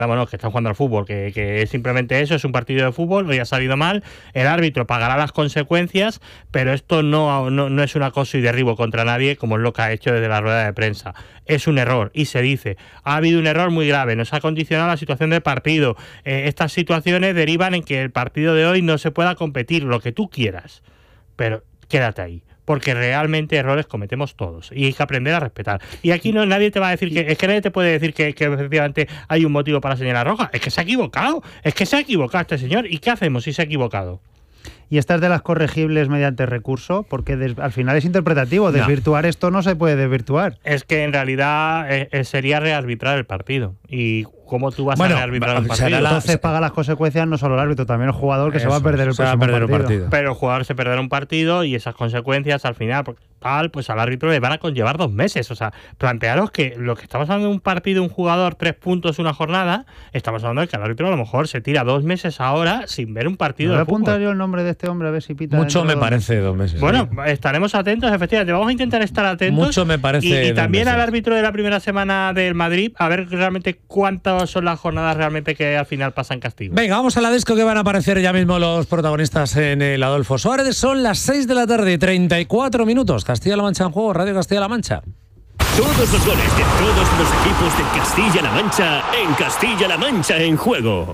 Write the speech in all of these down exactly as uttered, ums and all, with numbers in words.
vámonos, que están jugando al fútbol, que, que es simplemente eso, es un partido de fútbol, hoy ha salido mal, el árbitro pagará las consecuencias, pero esto no, no, no es un acoso y derribo contra nadie, como es lo que ha hecho desde la rueda de prensa. Es un error, y se dice, ha habido un error muy grave, nos ha condicionado la situación del partido, eh, estas situaciones derivan en que el partido de hoy no se pueda competir, lo que tú quieras, pero quédate ahí. Porque realmente errores cometemos todos y hay que aprender a respetar. Y aquí no nadie te va a decir que es que nadie te puede decir que, que efectivamente hay un motivo para señalar roja. Es que se ha equivocado, es que se ha equivocado este señor. ¿Y qué hacemos si se ha equivocado? Y esta es de las corregibles mediante recurso, porque des, al final es interpretativo. Desvirtuar no. esto no se puede desvirtuar. Es que en realidad eh, sería rearbitrar el partido. Y ¿cómo tú vas bueno, a rearbitrar un partido? Entonces paga las consecuencias no solo el árbitro, también el jugador, que Eso, se va a perder el próximo perder partido. partido. Pero el jugador se perderá un partido y esas consecuencias al final, tal, pues al árbitro le van a conllevar dos meses. O sea, plantearos que lo que estamos hablando de un partido, un jugador, tres puntos, una jornada, estamos hablando de que el árbitro a lo mejor se tira dos meses ahora sin ver un partido ¿Me de voy a apuntar fútbol? yo el nombre de este hombre a ver si pita? Mucho me parece dos meses. Bueno, ¿eh? estaremos atentos, efectivamente. Vamos a intentar estar atentos. Mucho me parece Y, y también al árbitro de la primera semana del Madrid, a ver realmente cuántas son las jornadas realmente que al final pasan castigo. Venga, vamos a la disco, que van a aparecer ya mismo los protagonistas en el Adolfo Suárez. Son las seis de la tarde, treinta y cuatro minutos. Castilla-La Mancha en juego, Radio Castilla-La Mancha. Todos los goles de todos los equipos de Castilla-La Mancha en Castilla-La Mancha en juego.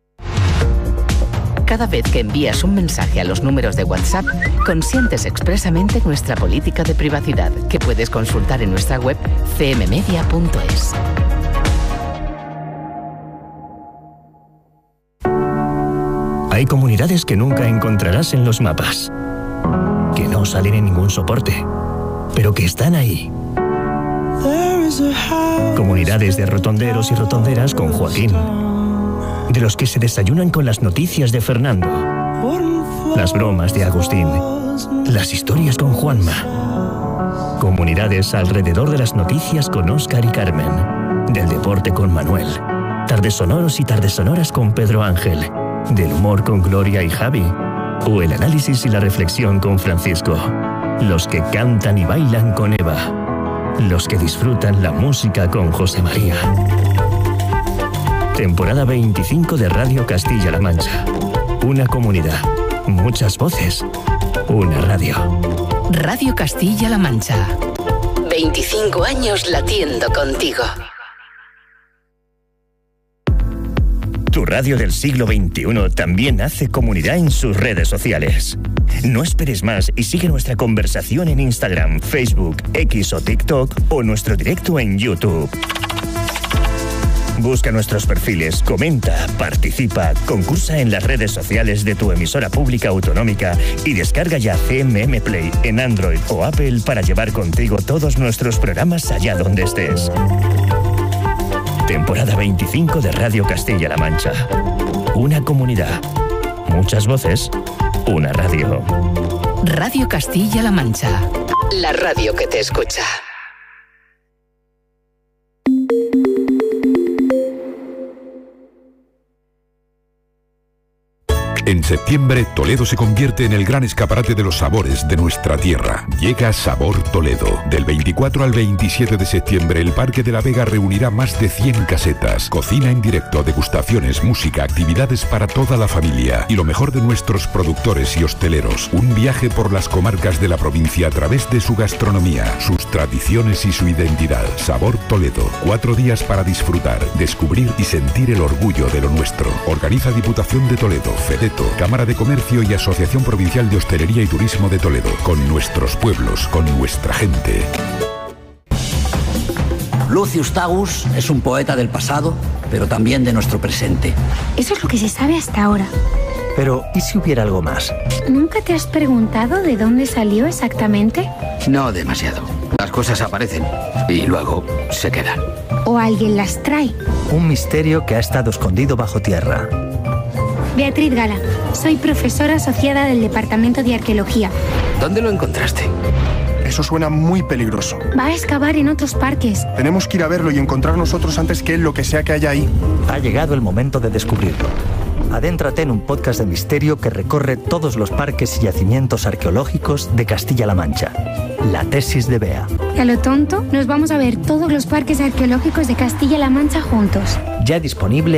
Cada vez que envías un mensaje a los números de WhatsApp, consientes expresamente nuestra política de privacidad, que puedes consultar en nuestra web c m media punto es. Hay comunidades que nunca encontrarás en los mapas, que no salen en ningún soporte, pero que están ahí. Comunidades de rotonderos y rotonderas con Joaquín, de los que se desayunan con las noticias de Fernando, las bromas de Agustín, las historias con Juanma. Comunidades alrededor de las noticias con Óscar y Carmen, del deporte con Manuel, tardes sonoros y tardes sonoras con Pedro Ángel, del humor con Gloria y Javi, o el análisis y la reflexión con Francisco. Los que cantan y bailan con Eva, los que disfrutan la música con José María. Temporada veinticinco de Radio Castilla-La Mancha. Una comunidad, muchas voces, una radio. Radio Castilla-La Mancha. veinticinco años latiendo contigo. Tu radio del siglo veintiuno también hace comunidad en sus redes sociales. No esperes más y sigue nuestra conversación en Instagram, Facebook, X o TikTok o nuestro directo en YouTube. Busca nuestros perfiles, comenta, participa, concursa en las redes sociales de tu emisora pública autonómica y descarga ya C M M Play en Android o Apple para llevar contigo todos nuestros programas allá donde estés. Temporada veinticinco de Radio Castilla-La Mancha. Una comunidad, muchas voces, una radio. Radio Castilla-La Mancha. La radio que te escucha. En septiembre, Toledo se convierte en el gran escaparate de los sabores de nuestra tierra. Llega Sabor Toledo. Del veinticuatro al veintisiete de septiembre, el Parque de la Vega reunirá más de cien casetas. Cocina en directo, degustaciones, música, actividades para toda la familia. Y lo mejor de nuestros productores y hosteleros. Un viaje por las comarcas de la provincia a través de su gastronomía, sus tradiciones y su identidad. Sabor Toledo. Cuatro días para disfrutar, descubrir y sentir el orgullo de lo nuestro. Organiza Diputación de Toledo, FEDETO, Cámara de Comercio y Asociación Provincial de Hostelería y Turismo de Toledo. Con nuestros pueblos, con nuestra gente. Lucius Tagus es un poeta del pasado, pero también de nuestro presente. Eso es lo que se sabe hasta ahora. Pero, ¿y si hubiera algo más? ¿Nunca te has preguntado de dónde salió exactamente? No demasiado. Las cosas aparecen y luego se quedan. ¿O alguien las trae? Un misterio que ha estado escondido bajo tierra. Beatriz Gala, soy profesora asociada del Departamento de Arqueología. ¿Dónde lo encontraste? Eso suena muy peligroso. Va a excavar en otros parques. Tenemos que ir a verlo y encontrar nosotros antes que él lo que sea que haya ahí. Ha llegado el momento de descubrirlo. Adéntrate en un podcast de misterio que recorre todos los parques y yacimientos arqueológicos de Castilla-La Mancha. La tesis de Bea. A lo tonto, nos vamos a ver todos los parques arqueológicos de Castilla-La Mancha juntos. Ya disponible